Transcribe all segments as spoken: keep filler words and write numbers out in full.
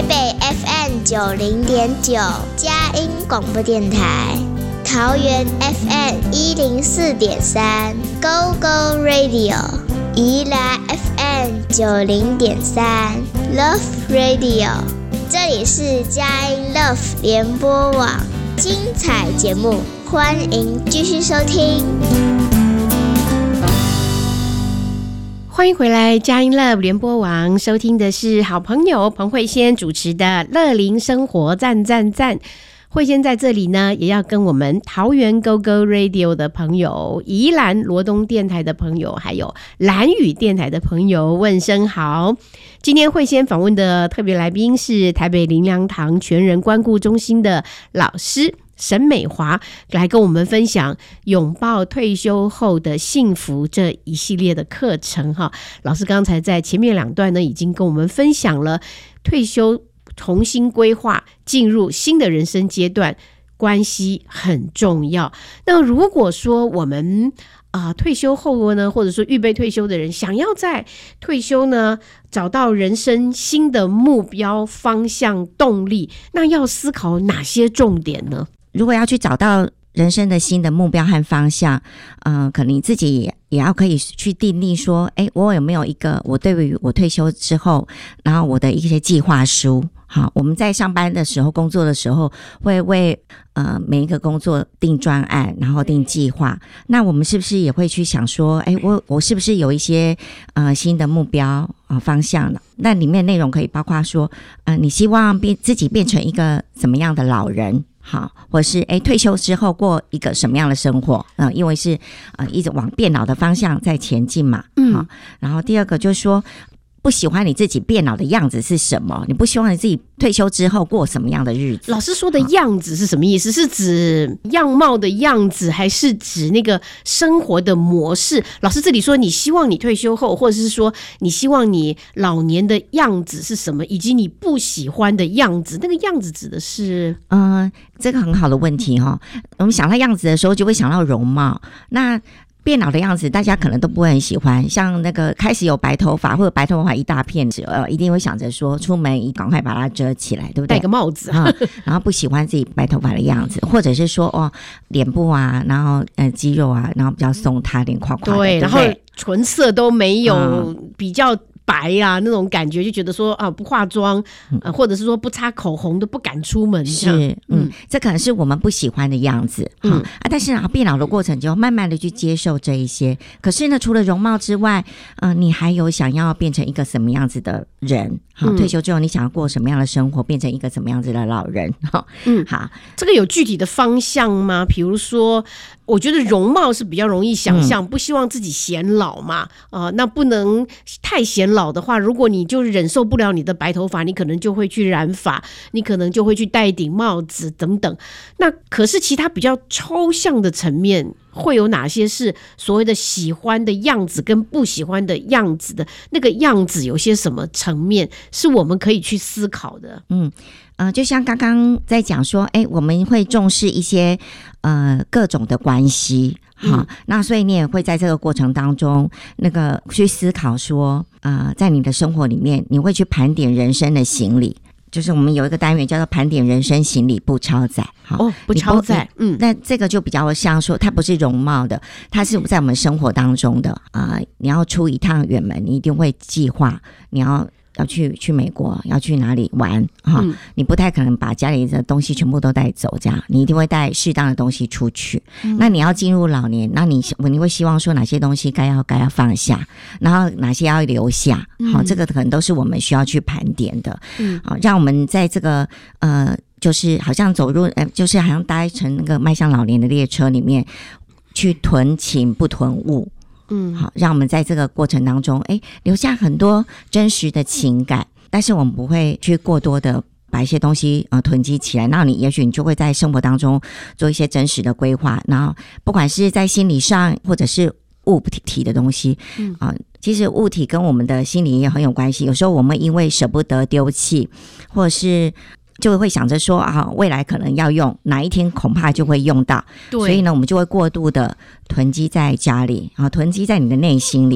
北 F M 九零点九佳音广播电台，桃园 F M 一零四点三 Go Go Radio， 宜兰 F M 九零点三 Love Radio， 这里是佳音 Love 联播网，精彩节目，欢迎继续收听。 欢迎回来，佳音 Love 联播网，收听的是好朋友彭慧仙主持的乐龄生活赞赞赞。慧仙在这里呢，也要跟我们桃园 Go Go Radio 的朋友、宜兰罗东电台的朋友，还有兰屿电台的朋友问声好。今天慧仙访问的特别来宾是台北灵粮堂全人关顾中心的老师沈美华，来跟我们分享拥抱退休后的幸福这一系列的课程哈。老师刚才在前面两段呢，已经跟我们分享了退休重新规划，进入新的人生阶段，关系很重要。那如果说我们啊、呃、退休后呢，或者说预备退休的人，想要在退休呢找到人生新的目标、方向、动力，那要思考哪些重点呢？ 如果要去找到人生的新的目标和方向，嗯、呃，可能你自己也也要可以去订立说，哎，我有没有一个我对于我退休之后，然后我的一些计划书。好，我们在上班的时候、工作的时候，会为呃每一个工作定专案，然后定计划。那我们是不是也会去想说，哎，我我是不是有一些呃新的目标啊、呃、方向呢？那里面内容可以包括说，呃，你希望变自己变成一个怎么样的老人？好，或是诶退休之后过一个什么样的生活？嗯、呃，因为是呃一直往变老的方向在前进嘛。嗯，好。然后第二个就是说，不喜欢你自己变老的样子是什么？你不希望你自己退休之后过什么样的日子？ 老师说的样子是什么意思？是指样貌的样子，还是指那个生活的模式？老师这里说，你希望你退休后，或者是说你希望你老年的样子是什么，以及你不喜欢的样子，那个样子指的是？ 嗯、呃，这个很好的问题哈。我们想到样子的时候，就会想到容貌。那变老的样子，大家可能都不会很喜欢。像那个开始有白头发或者白头发一大片，呃，一定会想着说出门赶快把它遮起来，对不对？ 戴个帽子啊、嗯，然后不喜欢自己白头发的样子，或者是说哦，脸部啊，然后呃肌肉啊，然后比较松塌，脸垮垮的，对， 然后唇色都没有、嗯、比较白啊那种感觉，就觉得说啊不化妆、呃、或者是说不擦口红都不敢出门， 是嗯, 嗯，这可能是我们不喜欢的样子，嗯啊，但是啊变老的过程就慢慢的去接受这一些。可是呢，除了容貌之外，嗯、呃，你还有想要变成一个什么样子的人？好，退休之后你想要过什么样的生活，变成一个什么样子的老人？好， 嗯，好，这个有具体的方向吗？比如说，我觉得容貌是比较容易想象，嗯、不希望自己显老嘛，呃，那不能太显老的话，如果你就忍受不了你的白头发，你可能就会去染发，你可能就会去戴一顶帽子等等。那可是其他比较抽象的层面，会有哪些是所谓的喜欢的样子跟不喜欢的样子的？那个样子有些什么层面是我们可以去思考的？ 嗯，呃，就像刚刚在讲说，哎，我们会重视一些呃各种的关系。好、嗯，那所以你也会在这个过程当中，那个去思考说，呃，在你的生活里面，你会去盘点人生的行李。就是我们有一个单元叫做盘点人生行李不超载，好哦，不超载，嗯， 那这个就比较像说，它不是容貌的，它是在我们生活当中的啊、呃。你要出一趟远门，你一定会计划，你要。要去去美国，要去哪里玩哈、嗯？你不太可能把家里的东西全部都带走，这样你一定会带适当的东西出去。嗯、那你要進入老年，那你你会希望说哪些东西该要该要放下，然后哪些要留下？好、嗯，这个可能都是我们需要去盘点的。嗯，好，让我们在这个呃，就是好像走入呃，就是好像搭乘那个迈向老年的列车里面，去囤情不囤物。嗯，好，让我们在这个过程当中，哎，留下很多真实的情感，但是我们不会去过多的把一些东西呃囤积起来。那你也许你就会在生活当中做一些真实的规划，然后不管是在心理上或者是物体的东西，嗯啊、呃，其实物体跟我们的心理也很有关系。有时候我们因为舍不得丢弃，或者是就会想着说啊，未来可能要用，哪一天恐怕就会用到，所以呢，我们就会过度的囤积在家里啊，囤积在你的内心里。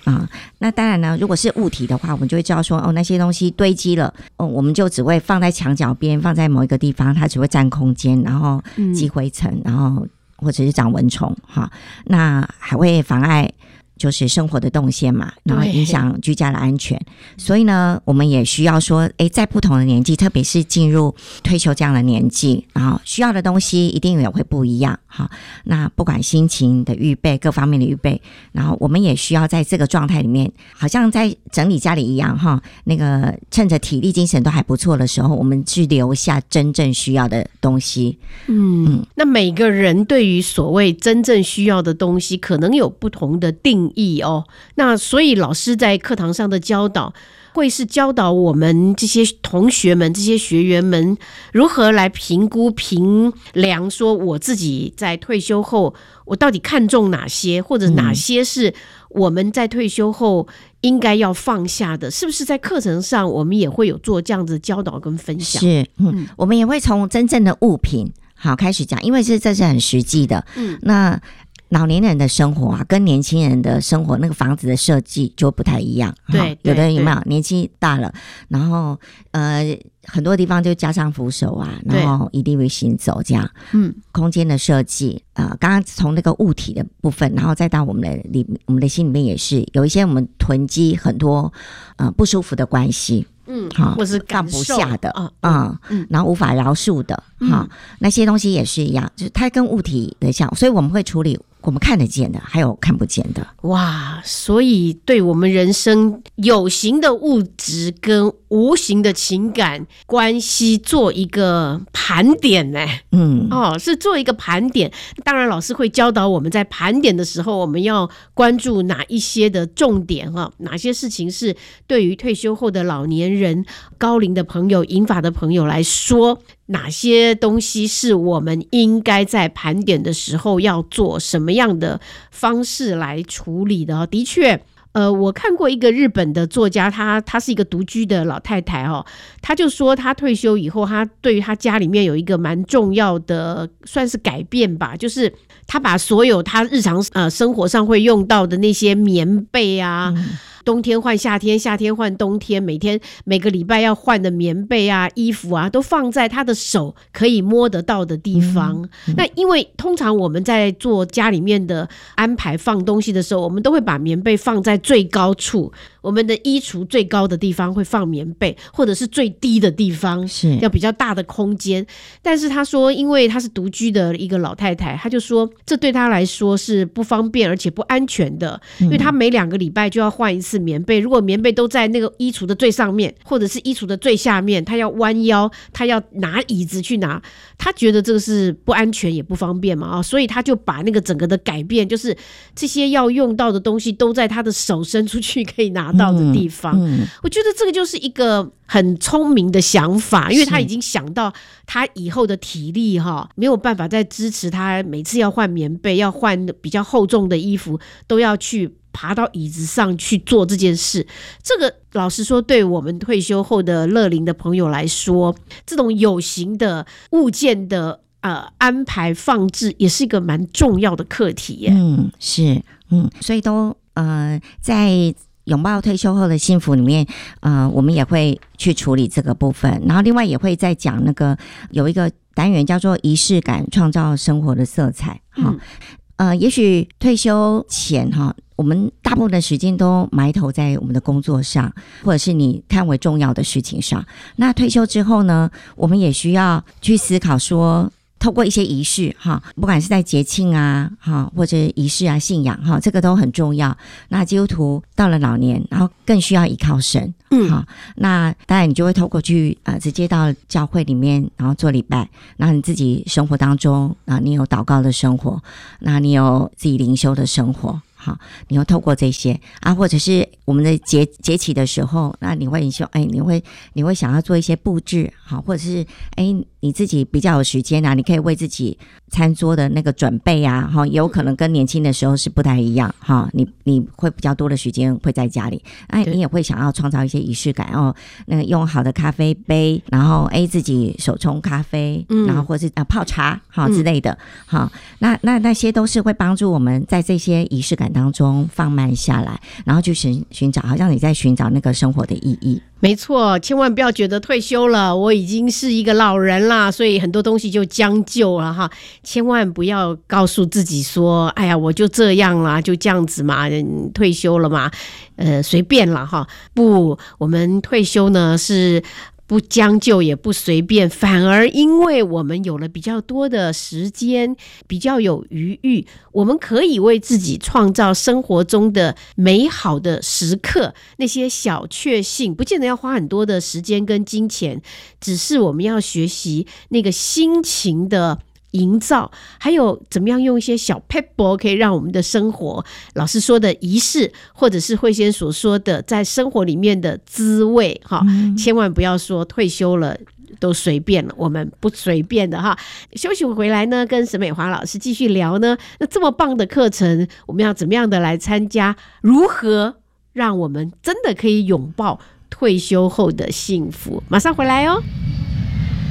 啊。那当然呢，如果是物体的话，我们就会知道说，哦，那些东西堆积了，哦，我们就只会放在墙角边，放在某一个地方，它只会占空间，然后积灰尘，嗯、然后或者是长蚊虫哈，那还会妨碍就是生活的动线嘛，然后影响居家的安全。所以呢，我们也需要说，诶，在不同的年纪，特别是进入退休这样的年纪，然后需要的东西一定也会不一样哈。那不管心情的预备，各方面的预备，然后我们也需要在这个状态里面，好像在整理家里一样哈。那个趁着体力精神都还不错的时候，我们去留下真正需要的东西。 嗯，嗯那每个人对于所谓真正需要的东西，可能有不同的定义哦。那所以老师在课堂上的教导，会是教导我们这些同学们、这些学员们如何来评估、评量，说我自己在退休后，我到底看重哪些，或者哪些是我们在退休后应该要放下的，是不是在课程上我们也会有做这样子的教导跟分享？ 是，嗯，嗯我们也会从真正的物品好开始讲，因为是这是很实际的。嗯，那老年人的生活啊，跟年轻人的生活那个房子的设计就不太一样。 对， 有的人有没有年纪大了，然后呃很多地方就加上扶手啊，然后一定会行走这样。嗯，空间的设计，呃，刚刚从那个物体的部分，然后再到我们的里，我们的心里面也是有一些我们囤积很多呃不舒服的关系。 嗯，好，或是放不下的啊， 嗯，嗯然后无法饶恕的，哈、嗯，那些东西也是一样，就是它跟物体的像，所以我们会处理我们看得见的，还有看不见的。 哇，所以对我们人生有形的物质跟无形的情感关系做一个盘点呢，嗯，哦，是做一个盘点。当然，老师会教导我们在盘点的时候，我们要关注哪一些的重点哈，哪些事情是对于退休后的老年人、高龄的朋友、银发的朋友来说，哪些东西是我们应该在盘点的时候要做什么样的方式来处理的。的确呃，我看过一个日本的作家，她她是一个独居的老太太哦，她就说她退休以后，她对于她家里面有一个蛮重要的算是改变吧，就是她把所有她日常呃生活上会用到的那些棉被啊、嗯冬天换夏天，夏天换冬天，每天每个礼拜要换的棉被啊、衣服啊，都放在他的手可以摸得到的地方。嗯嗯、那因为通常我们在做家里面的安排放东西的时候，我们都会把棉被放在最高处，我们的衣橱最高的地方会放棉被，或者是最低的地方是要比较大的空间。但是他说，因为他是独居的一个老太太，他就说这对他来说是不方便而且不安全的，因为他每两个礼拜就要换一次棉被，如果棉被都在那个衣橱的最上面，或者是衣橱的最下面，他要弯腰，他要拿椅子去拿，他觉得这个是不安全也不方便嘛，所以他就把那个整个的改变，就是这些要用到的东西都在他的手伸出去可以拿到的地方。嗯嗯、我觉得这个就是一个很聪明的想法，因为他已经想到他以后的体力哈没有办法再支持他每次要换棉被，要换比较厚重的衣服，都要去爬到椅子上去做这件事。这个老实说，对我们退休后的乐龄的朋友来说，这种有形的物件的呃安排放置，也是一个蛮重要的课题耶。 嗯，是，嗯，所以都呃在拥抱退休后的幸福里面，呃，我们也会去处理这个部分，然后另外也会再讲那个有一个单元叫做仪式感，创造生活的色彩。哈、嗯，呃，也许退休前哈，我们大部分的时间都埋头在我们的工作上，或者是你看为重要的事情上。那退休之后呢，我们也需要去思考说，透过一些仪式哈，不管是在节庆啊哈，或者仪式啊、信仰哈，这个都很重要。那基督徒到了老年，然后更需要依靠神，嗯，好，那当然你就会透过去呃直接到教会里面，然后做礼拜。然后你自己生活当中啊，你有祷告的生活，那你有自己灵修的生活。好，你会透过这些啊，或者是我们的节节期的时候，那你会说，哎，你会你会想要做一些布置，好，或者是哎你自己比较有时间啊，你可以为自己餐桌的那个准备啊，哈，有可能跟年轻的时候是不太一样哈，你你会比较多的时间会在家里，哎，你也会想要创造一些仪式感哦，那个用好的咖啡杯，然后哎自己手冲咖啡，嗯、然后或是啊泡茶哈之类的，哈、嗯，那那那些都是会帮助我们在这些仪式感满当中放慢下来，然后去寻寻找，好像你在寻找那个生活的意义。 没错，千万不要觉得退休了，我已经是一个老人啦，所以很多东西就将就了哈。千万不要告诉自己说，哎呀，我就这样啦，就这样子嘛，退休了嘛，呃，随便啦哈。不，我们退休呢是不将就也不随便，反而因为我们有了比较多的时间，比较有余裕，我们可以为自己创造生活中的美好的时刻，那些小确幸不见得要花很多的时间跟金钱，只是我们要学习那个心情的营造，还有怎么样用一些小撇步可以让我们的生活，老师说的仪式，或者是慧仙所说的在生活里面的滋味、嗯、千万不要说退休了都随便了，我们不随便的哈。休息回来呢，跟沈美华老师继续聊呢，那这么棒的课程我们要怎么样的来参加，如何让我们真的可以拥抱退休后的幸福，马上回来哦。